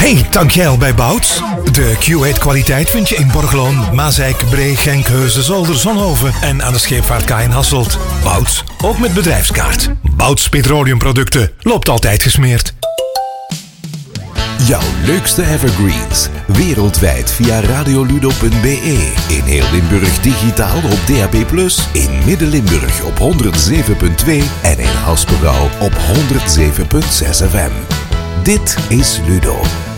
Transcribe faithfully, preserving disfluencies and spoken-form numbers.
Hey, tankjel bij Bouts. De Q acht kwaliteit vind je in Borgloon, Mazeik, Bree, Genk, Heusden, Zolder, Zonhoven en aan de scheepvaartkaai in Hasselt. Bouts, ook met bedrijfskaart. Bouts Petroleumproducten, loopt altijd gesmeerd. Jouw leukste evergreens. Wereldwijd via radioludo punt b e. In heel Limburg digitaal op D A B plus. In Midden-Limburg op honderdzeven punt twee. En in Haspengouw op honderdzeven punt zes F M. Dit is Ludo.